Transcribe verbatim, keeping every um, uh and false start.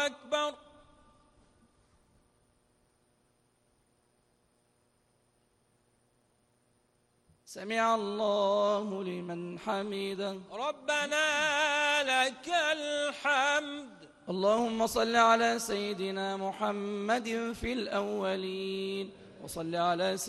أكبر. سمع الله لمن حمده. ربنا لك الحمد. اللهم صل على سيدنا محمد في الأولين، وصل على